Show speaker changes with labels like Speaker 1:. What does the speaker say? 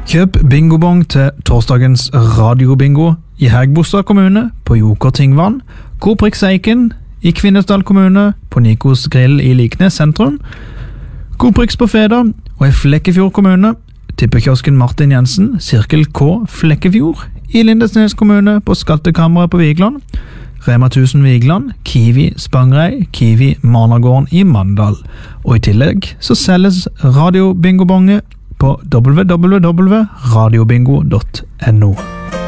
Speaker 1: Kjøp bingobong til torsdagens radiobingo i Hægebostad kommune på Joker Tingvann, Coop Eiken i Kvinesdal kommune, på Nikos Grill i Liknes sentrum, Coop på Feda og i Flekkefjord kommune, tippekiosken Martin Jensen, Sirkel K Flekkefjord i Lindesnes kommune, på Skattekammeret på Vigland, Rema 1000 Vigland, Kiwi Spangrei, Kiwi Managården i Mandal. Og i tillegg så selges radiobingobonge på www.radiobingo.no.